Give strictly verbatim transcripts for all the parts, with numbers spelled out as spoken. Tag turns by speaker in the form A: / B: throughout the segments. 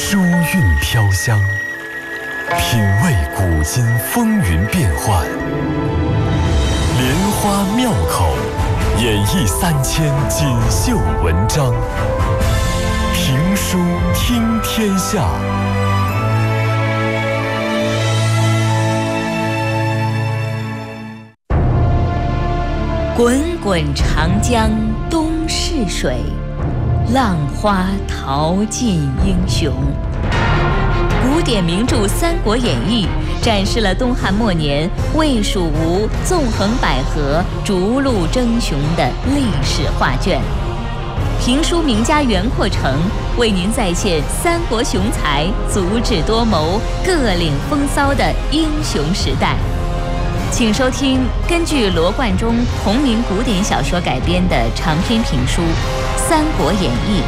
A: 书韵飘香，品味古今风云变幻，莲花妙口，演绎三千锦绣文章。评书听天下。
B: 滚滚长江东逝水，浪花淘尽英雄。古典名著《三国演义》展示了东汉末年魏蜀吴纵横捭阖、逐鹿争雄的历史画卷。评书名家袁阔成为您再现三国雄才足智多谋、各领风骚的英雄时代。请收听根据罗贯中同名古典小说改编的长篇评书《三国演义》。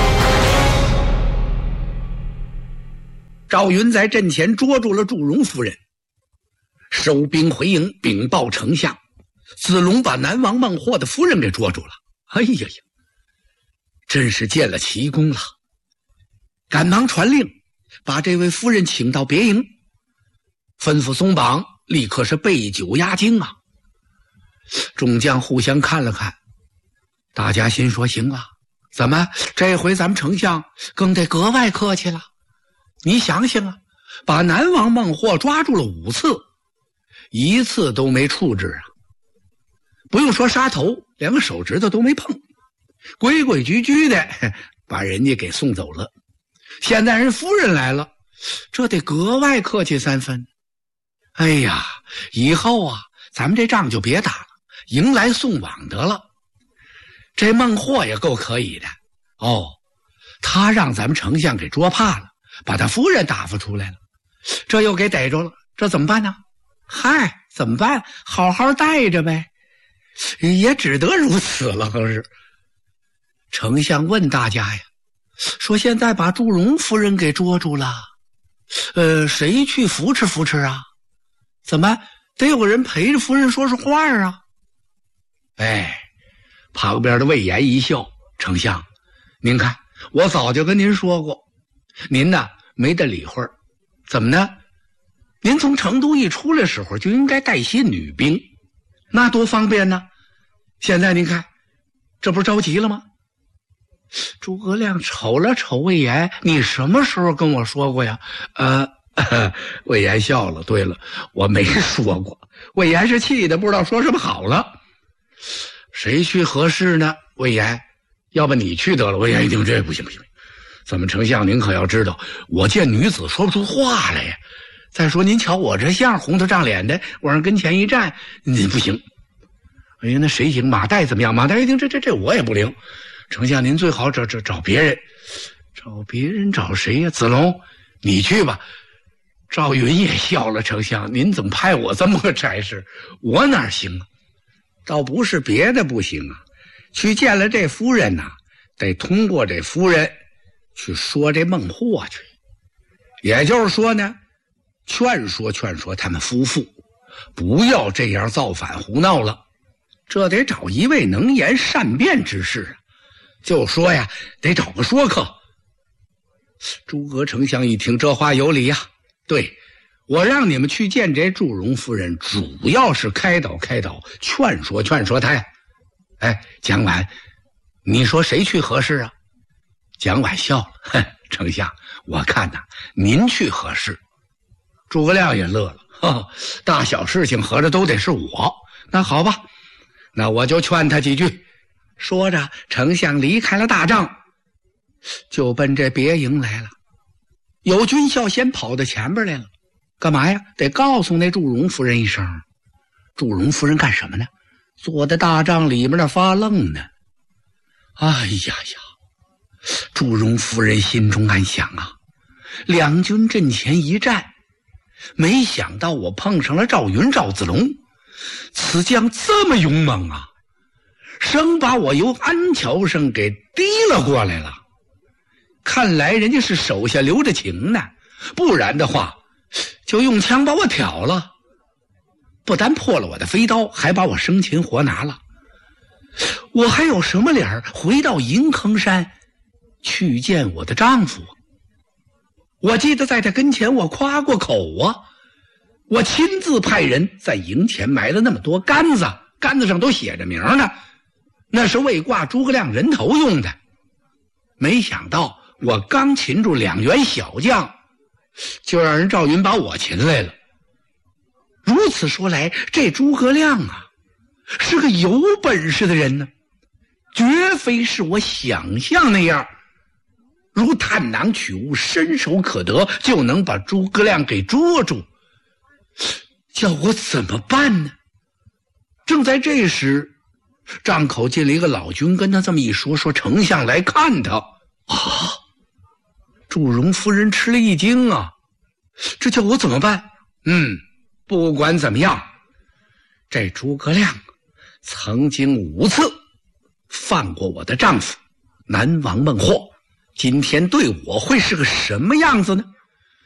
C: 赵云在阵前捉住了祝融夫人，收兵回营禀报丞相，子龙把南王孟获的夫人给捉住了。哎呀呀，真是见了奇功了！赶忙传令，把这位夫人请到别营，吩咐松绑，立刻是备酒压惊啊！众将互相看了看，大家心说行了，怎么这回咱们丞相更得格外客气了？你想想啊，把南王孟获抓住了五次，一次都没处置啊！不用说杀头，连个手指头都没碰，规规矩矩的把人家给送走了。现在人夫人来了，这得格外客气三分。哎呀，以后啊，咱们这仗就别打了，迎来送往得了。这孟获也够可以的哦，他让咱们丞相给捉怕了，把他夫人打发出来了，这又给逮着了，这怎么办呢？嗨，怎么办？好好待着呗，也只得如此了。可是丞相问大家呀，说现在把祝融夫人给捉住了，呃，谁去扶持扶持啊？怎么得有个人陪着夫人说说话啊？哎，旁边的魏延一笑，丞相，您看我早就跟您说过，您呢没得理会儿。怎么呢？您从成都一出来时候就应该带些女兵，那多方便呢。现在您看，这不是着急了吗？诸葛亮瞅了瞅魏延，你什么时候跟我说过呀？呃魏延笑了，对了，我没说过。魏延是气的不知道说什么好了。谁去合适呢？魏延，要不你去得了。魏延一听，这不行不行，咱们丞相您可要知道，我见女子说不出话来呀。再说您瞧我这相红头胀脸的，往上跟前一站，你不行。哎呀，那谁行？马岱怎么样？马岱一听，这这这我也不灵。丞相您最好找找找别人。找别人找谁呀？子龙，你去吧。赵云也笑了，丞相您怎么派我这么个差事？我哪行啊？倒不是别的不行啊，去见了这夫人呐、啊，得通过这夫人去说这孟获去。也就是说呢，劝说劝说他们夫妇不要这样造反胡闹了，这得找一位能言善辩之士啊。就说呀，得找个说客。诸葛丞相一听，这话有理呀、啊。对，我让你们去见这祝融夫人，主要是开导开导，劝说劝说她呀。哎，蒋琬，你说谁去合适啊？蒋琬笑了，哼，丞相，我看呐，您去合适。诸葛亮也乐了，呵，大小事情合着都得是我。那好吧，那我就劝他几句。说着，丞相离开了大帐，就奔这别营来了。有军校先跑到前边来了，干嘛呀？得告诉那祝融夫人一声。祝融夫人干什么呢？坐在大帐里面那发愣呢。哎呀呀，祝融夫人心中暗想啊，两军阵前一战，没想到我碰上了赵云赵子龙，此将这么勇猛啊，生把我由安桥上给提了过来了。看来人家是手下留着情呢，不然的话就用枪把我挑了，不但破了我的飞刀，还把我生擒活拿了。我还有什么脸回到银坑山去见我的丈夫？ 我记得在他跟前我夸过口啊，我亲自派人在营前埋了那么多杆子，杆子上都写着名呢，那是为挂诸葛亮人头用的。没想到我刚擒住两员小将，就让人赵云把我擒来了。如此说来，这诸葛亮啊，是个有本事的人呢，绝非是我想象那样如探囊取物，伸手可得，就能把诸葛亮给捉住。叫我怎么办呢？正在这时，帐口进了一个老军，跟他这么一说，说丞相来看他。啊！祝融夫人吃了一惊啊，这叫我怎么办？嗯，不管怎么样，这诸葛亮曾经五次犯过我的丈夫南王孟获，今天对我会是个什么样子呢？